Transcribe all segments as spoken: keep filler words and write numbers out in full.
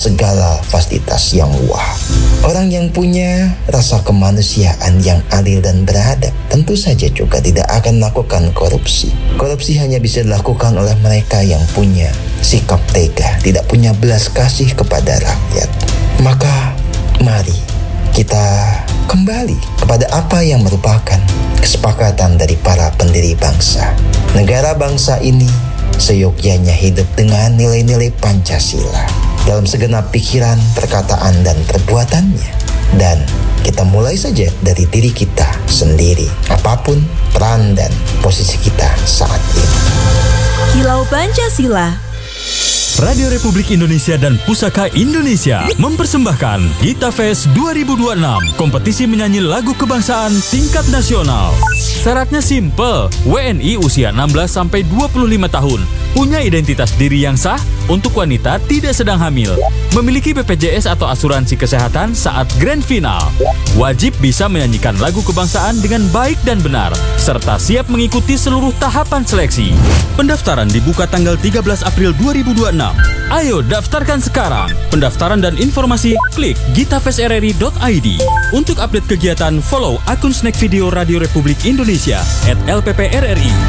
segala fasilitas yang wah. Orang yang punya rasa kemanusiaan yang adil dan beradab tentu saja juga tidak akan melakukan korupsi. Korupsi hanya bisa dilakukan oleh mereka yang punya sikap tega, tidak punya belas kasih kepada rakyat. Maka mari kita kembali kepada apa yang merupakan kesepakatan dari para pendiri bangsa. Negara bangsa ini seyogyanya hidup dengan nilai-nilai Pancasila dalam segenap pikiran, perkataan, dan perbuatannya. Dan kita mulai saja dari diri kita sendiri, apapun peran dan posisi kita saat ini. Kilau Pancasila. Radio Republik Indonesia dan Pusaka Indonesia mempersembahkan Gita Fest dua ribu dua puluh enam, kompetisi menyanyi lagu kebangsaan tingkat nasional. Syaratnya simple, W N I usia enam belas sampai dua puluh lima tahun, punya identitas diri yang sah, untuk wanita tidak sedang hamil, memiliki B P J S atau asuransi kesehatan saat grand final, wajib bisa menyanyikan lagu kebangsaan dengan baik dan benar, serta siap mengikuti seluruh tahapan seleksi. Pendaftaran dibuka tanggal tiga belas April dua ribu dua puluh enam. Ayo daftarkan sekarang. Pendaftaran dan informasi klik gitafest r r i dot i d. Untuk update kegiatan, follow akun Snack Video Radio Republik Indonesia at L P P R R I.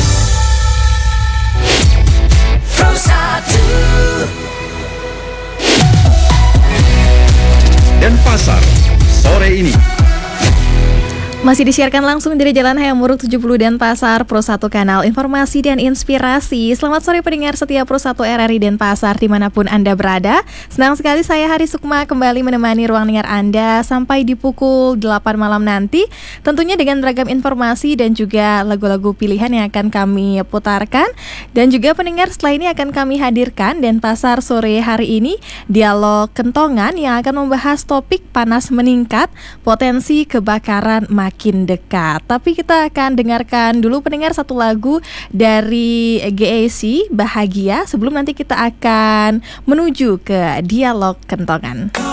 Denpasar sore ini. Masih disiarkan langsung dari Jalan Hayamuruk tujuh puluh Denpasar, Pro satu Kanal Informasi dan Inspirasi. Selamat sore pendengar setia Pro satu R R I Denpasar dimanapun Anda berada. Senang sekali saya Hari Sukma kembali menemani ruang dengar Anda sampai di pukul delapan malam nanti. Tentunya dengan beragam informasi dan juga lagu-lagu pilihan yang akan kami putarkan. Dan juga pendengar setelah ini akan kami hadirkan Denpasar sore hari ini Dialog Kentongan yang akan membahas topik panas meningkat, potensi kebakaran makin dekat. Tapi kita akan dengarkan dulu pendengar satu lagu dari G A C, Bahagia, sebelum nanti kita akan menuju ke Dialog Kentongan.